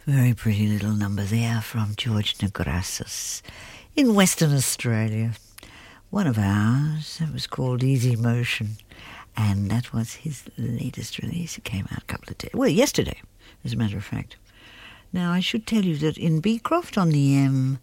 Very pretty little number there from George Negrassos in Western Australia. One of ours, that was called Easy Motion, and that was his latest release. It came out a couple of days, yesterday, as a matter of fact. Now, I should tell you that in Beecroft on the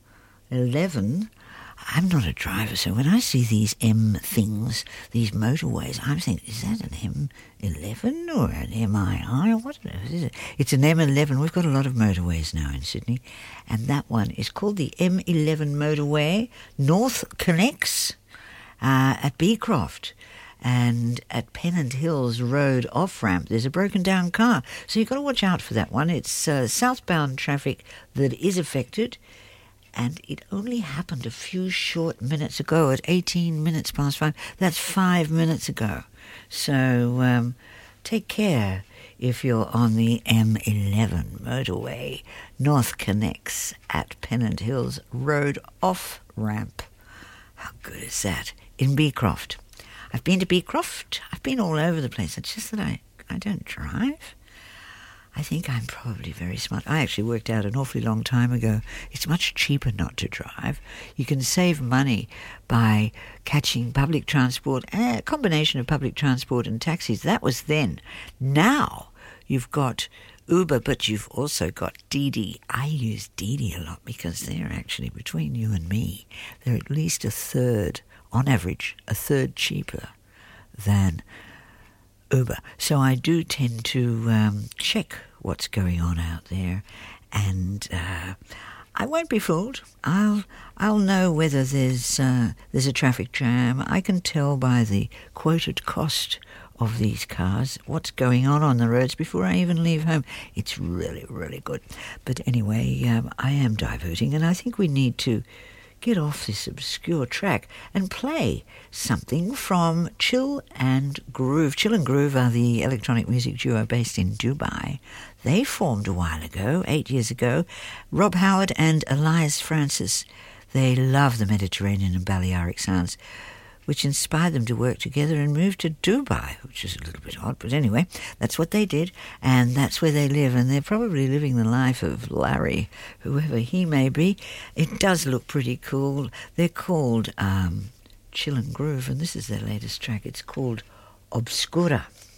M11, I'm not a driver, so when I see these M things, these motorways, I'm thinking, is that an M11 or an MII? What is it? It's an M11. We've got a lot of motorways now in Sydney, and that one is called the M11 motorway. North connects at Beecroft. And at Pennant Hills Road off-ramp, there's a broken-down car. So you've got to watch out for that one. It's southbound traffic that is affected. And it only happened a few short minutes ago at 18 minutes past 5. That's 5 minutes ago. So take care if you're on the M11 motorway. North connects at Pennant Hills Road off-ramp. How good is that? In Beecroft. I've been to Beecroft. I've been all over the place. It's just that I don't drive. I think I'm probably very smart. I actually worked out an awfully long time ago. It's much cheaper not to drive. You can save money by catching public transport, a combination of public transport and taxis. That was then. Now you've got Uber, but you've also got Didi. I use Didi a lot because they're actually, between you and me, they're at least a third, on average, a third cheaper than Uber. So I do tend to check what's going on out there, and I won't be fooled. I'll know whether there's a traffic jam. I can tell by the quoted cost of these cars what's going on the roads before I even leave home. It's really, really good. But anyway, I am diverting, and I think we need to get off this obscure track and play something from Chill and Groove. Chill and Groove are the electronic music duo based in Dubai. They formed a while ago, 8 years ago. Rob Howard and Elias Francis. They love the Mediterranean and Balearic sounds, which inspired them to work together and move to Dubai, which is a little bit odd, but anyway, that's what they did, and that's where they live, and they're probably living the life of Larry, whoever he may be. It does look pretty cool. They're called Chill and Groove, and this is their latest track. It's called Obscura.